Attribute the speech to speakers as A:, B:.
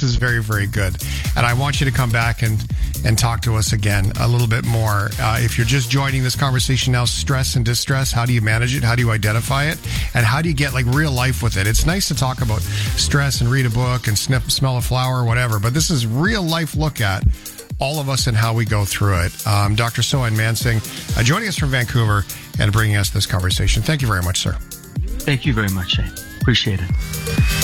A: This is very, very good. And I want you to come back and talk to us again a little bit more. If you're just joining this conversation now, stress and distress, how do you manage it? How do you identify it? And how do you get like real life with it? It's nice to talk about stress and read a book and smell a flower or whatever, but this is real life look at all of us and how we go through it. Dr. Sohan Mansingh joining us from Vancouver and bringing us this conversation. Thank you very much, sir.
B: Thank you very much, Shane. Appreciate it.